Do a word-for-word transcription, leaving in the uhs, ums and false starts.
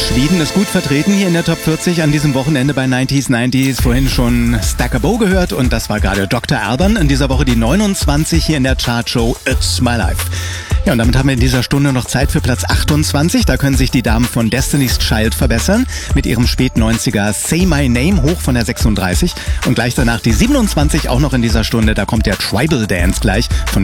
Schweden ist gut vertreten hier in der Top vierzig an diesem Wochenende bei neunziger neunzig. Vorhin schon Stacker Bo gehört und das war gerade Doktor Alban. In dieser Woche die neunundzwanzig hier in der Chartshow It's My Life. Ja, und damit haben wir in dieser Stunde noch Zeit für Platz achtundzwanzig. Da können sich die Damen von Destiny's Child verbessern mit ihrem Spät-neunziger Say My Name hoch von der sechsunddreißig. Und gleich danach die siebenundzwanzig auch noch in dieser Stunde. Da kommt der Tribal Dance gleich von